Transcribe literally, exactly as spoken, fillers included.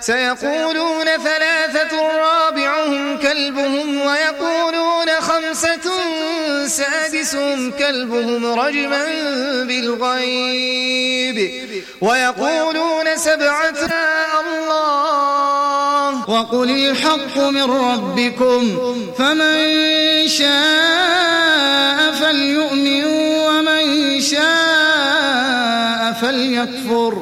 سيقولون ثلاثة رابعهم كلبهم ويقولون خمسة سادسهم كلبهم رجما بالغيب ويقولون سبعة الله وقل الحق من ربكم فمن شاء فليؤمن ومن شاء فليكفر